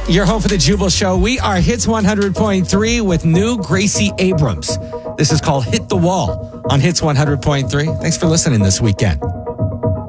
Your home for the Jubal Show. We are Hits 100.3 with new Gracie Abrams. This is called Hit the Wall on Hits 100.3. Thanks for listening this weekend.